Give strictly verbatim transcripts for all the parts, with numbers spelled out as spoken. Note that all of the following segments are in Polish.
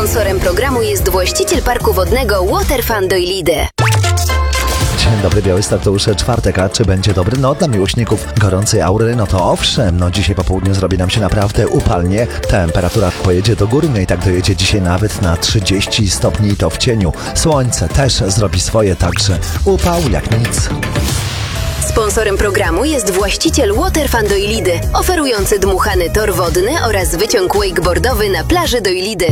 Sponsorem programu jest właściciel parku wodnego Waterfun Doilidy. Dzień dobry, Białystok, to już czwartek, a czy będzie dobry? No dla miłośników gorącej aury, no to owszem, no dzisiaj po południu zrobi nam się naprawdę upalnie. Temperatura pojedzie do góry, no i tak dojedzie dzisiaj nawet na trzydzieści stopni i to w cieniu. Słońce też zrobi swoje, także upał jak nic. Sponsorem programu jest właściciel Waterfun Doilidy, oferujący dmuchany tor wodny oraz wyciąg wakeboardowy na plaży Doilidy.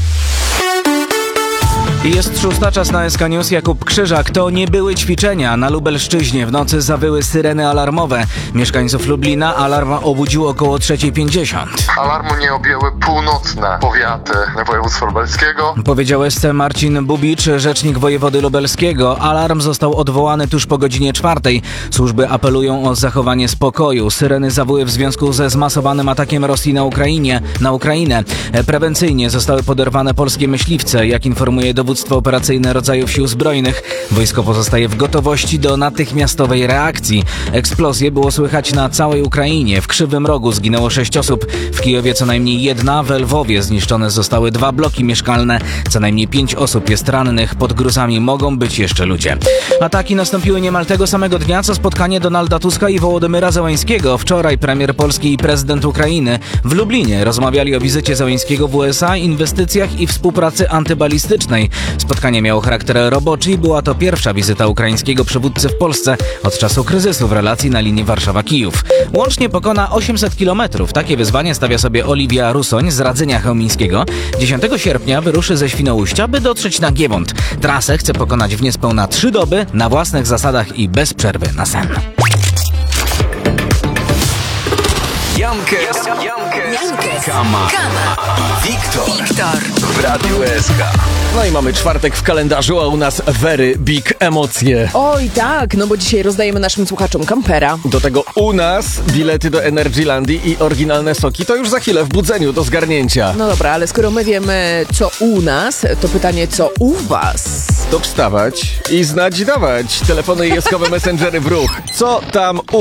Jest szósta, czas na S K News. Jakub Krzyżak. To nie były ćwiczenia. Na Lubelszczyźnie w nocy zawyły syreny alarmowe. Mieszkańców Lublina alarm obudził około trzeciej pięćdziesiąt. Alarmu nie objęły północne powiaty województwa lubelskiego. Powiedział S C Marcin Bubicz, rzecznik wojewody lubelskiego. Alarm został odwołany tuż po godzinie czwartej. Służby apelują o zachowanie spokoju. Syreny zawyły w związku ze zmasowanym atakiem Rosji na Ukrainie, na Ukrainę. Prewencyjnie zostały poderwane polskie myśliwce. Jak informuje Dowództwo Operacyjne Rodzajów Sił Zbrojnych, wojsko pozostaje w gotowości do natychmiastowej reakcji. Eksplozje było słychać na całej Ukrainie. W Krzywym Rogu zginęło sześć osób, w Kijowie co najmniej jedna, w Lwowie zniszczone zostały dwa bloki mieszkalne. Co najmniej pięć osób jest rannych, pod gruzami mogą być jeszcze ludzie. Ataki nastąpiły niemal tego samego dnia, co spotkanie Donalda Tuska i Wołodymyra Zełańskiego. Wczoraj premier Polski i prezydent Ukrainy w Lublinie rozmawiali o wizycie Zełańskiego w U S A, inwestycjach i współpracy antybalistycznej. Spotkanie miało charakter roboczy i była to pierwsza wizyta ukraińskiego przywódcy w Polsce od czasu kryzysu w relacji na linii Warszawa-Kijów. Łącznie pokona osiemset kilometrów. Takie wyzwanie stawia sobie Oliwia Rusoń z Radzenia Chełmińskiego. dziesiątego sierpnia wyruszy ze Świnoujścia, by dotrzeć na Giewont. Trasę chce pokonać w niespełna trzy doby, na własnych zasadach i bez przerwy na sen. Jankes, Jankes, Jankes, Kama, Kama, Wiktor, Wiktor. w Radiu S K. No i mamy czwartek w kalendarzu, a u nas very big emocje. Oj tak, no bo dzisiaj rozdajemy naszym słuchaczom kampera. Do tego u nas bilety do Energylandii i oryginalne soki to już za chwilę w budzeniu do zgarnięcia. No dobra, ale skoro my wiemy co u nas, to pytanie co u was? To wstawać i znać dawać. Telefony i jeskowe messengery w ruch. Co tam u